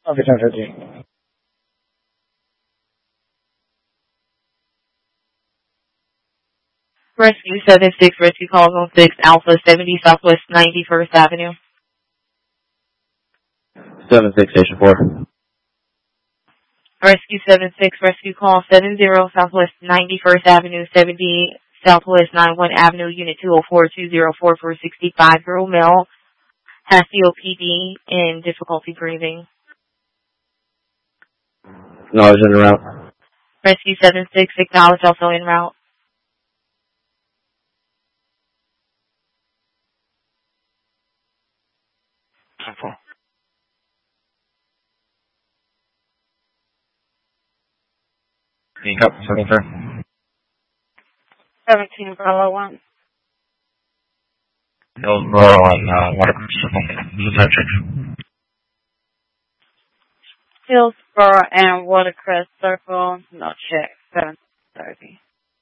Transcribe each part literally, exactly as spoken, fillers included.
Okay, ten fifteen. Rescue seven six, rescue calls on six Alpha seventy Southwest ninety-first Avenue. seven six, Station four. Rescue seven six, rescue call seven zero Southwest ninety-first Avenue, seventy Southwest ninety-one Avenue, Unit two oh four two oh four four six five, girl male, has C O P D and difficulty breathing. Knowledge en route. Rescue seven six, acknowledge also en route. Yep, second sir. seventeen Bravo one. Hillsboro on uh, Watercrest Circle. Is that change? Hillsboro and Watercrest Circle. No check. seven thirty.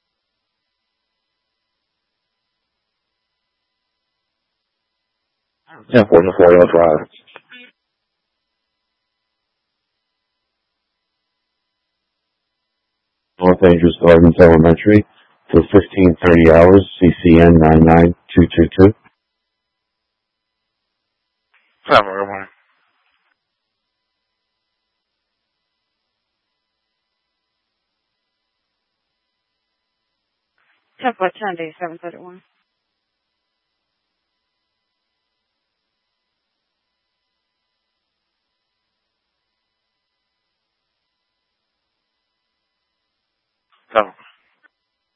ten four, Memorial Drive. North Angels Gardens Elementary for fifteen thirty hours, C C N nine nine two two two. Seven, one. ten four Sunday, seven thirty-one. Seven.